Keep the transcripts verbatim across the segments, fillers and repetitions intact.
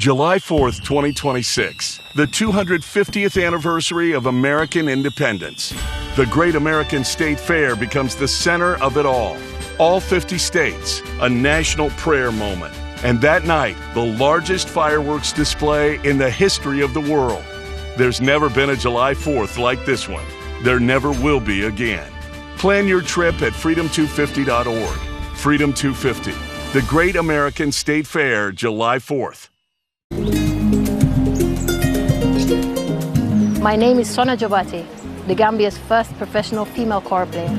July fourth, twenty twenty-six, the two hundred fiftieth anniversary of American independence. The Great American State Fair becomes the center of it all. All fifty states, a national prayer moment. And that night, the largest fireworks display in the history of the world. There's never been a July fourth like this one. There never will be again. Plan your trip at freedom two fifty dot org. Freedom two fifty, the Great American State Fair, July fourth. My name is Sona Jobate, the Gambia's first professional female choir player.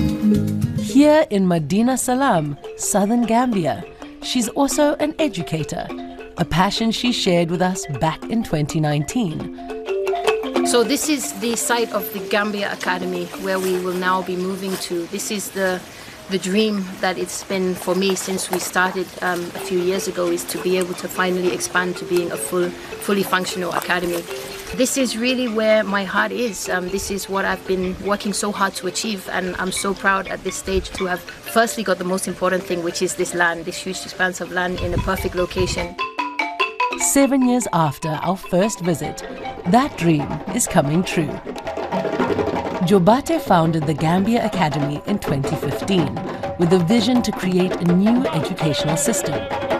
Here in Medina Salam, southern Gambia, she's also an educator, a passion she shared with us back in twenty nineteen. So this is the site of the Gambia Academy where we will now be moving to. This is the the dream that it's been for me since we started um, a few years ago, is to be able to finally expand to being a full, fully functional academy. This is really where my heart is. Um, this is what I've been working so hard to achieve, and I'm so proud at this stage to have firstly got the most important thing, which is this land, this huge expanse of land in a perfect location. Seven years after our first visit, that dream is coming true. Jobate founded the Gambia Academy in twenty fifteen with a vision to create a new educational system.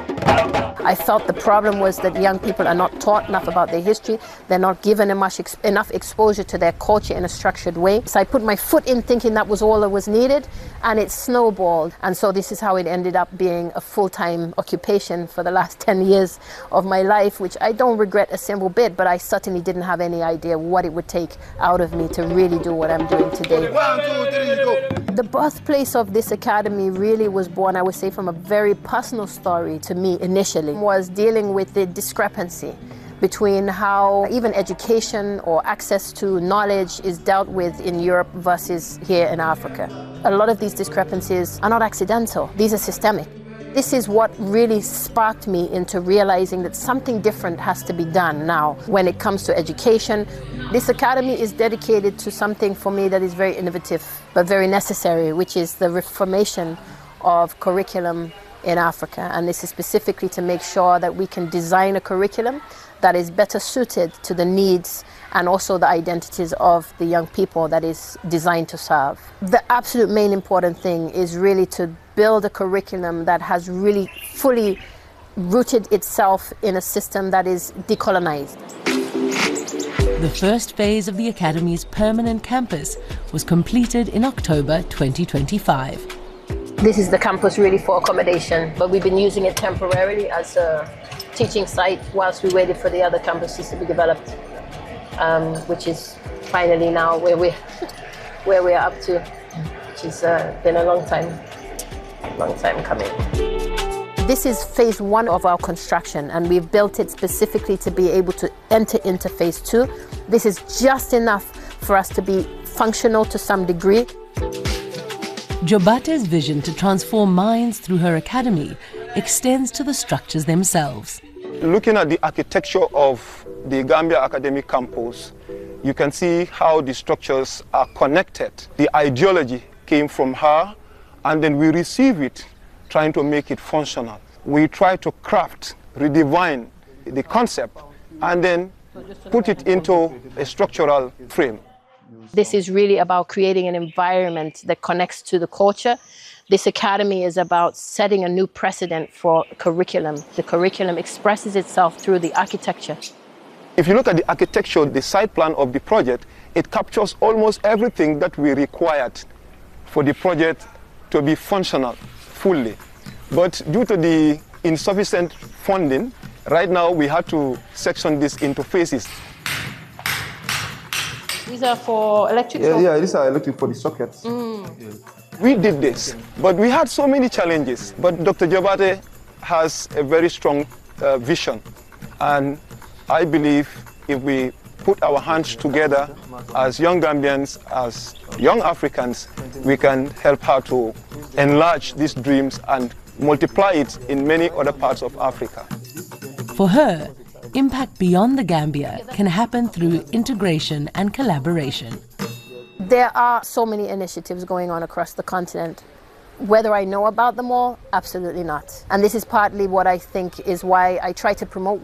I felt the problem was that young people are not taught enough about their history. They're not given enough, ex enough exposure to their culture in a structured way. So I put my foot in thinking that was all that was needed, and it snowballed. And so this is how it ended up being a full-time occupation for the last ten years of my life, which I don't regret a single bit, but I certainly didn't have any idea what it would take out of me to really do what I'm doing today. One, two, three, go. The birthplace of this academy really was born, I would say, from a very personal story to me initially, was dealing with the discrepancy between how even education or access to knowledge is dealt with in Europe versus here in Africa. A lot of these discrepancies are not accidental, these are systemic. This is what really sparked me into realizing that something different has to be done now when it comes to education. This academy is dedicated to something for me that is very innovative but very necessary, which is the reformation of curriculum in Africa. And this is specifically to make sure that we can design a curriculum that is better suited to the needs and also the identities of the young people that is designed to serve. The absolute main important thing is really to build a curriculum that has really fully rooted itself in a system that is decolonized. The first phase of the Academy's permanent campus was completed in October twenty twenty-five. This is the campus really for accommodation, but we've been using it temporarily as a teaching site whilst we waited for the other campuses to be developed, um, which is finally now where we're, where we're up to, which has uh, been a long time, long time coming. This is phase one of our construction, and we've built it specifically to be able to enter into phase two. This is just enough for us to be functional to some degree. Jobate's vision to transform minds through her academy extends to the structures themselves. Looking at the architecture of the Gambia Academic Campus, you can see how the structures are connected. The ideology came from her, and then we receive it, trying to make it functional. We try to craft, redefine the concept, and then put it into a structural frame. This is really about creating an environment that connects to the culture. This academy is about setting a new precedent for curriculum. The curriculum expresses itself through the architecture. If you look at the architecture, the site plan of the project, it captures almost everything that we required for the project to be functional fully. But due to the insufficient funding, right now we had to section this into phases. These are for electric? Yeah, yeah, these are electric for the sockets. Mm. We did this, but we had so many challenges. But Doctor Jobate has a very strong uh, vision. And I believe if we put our hands together as young Gambians, as young Africans, we can help her to enlarge these dreams and multiply it in many other parts of Africa. For her, impact beyond the Gambia can happen through integration and collaboration. There are so many initiatives going on across the continent. Whether I know about them all, absolutely not. And this is partly what I think is why I try to promote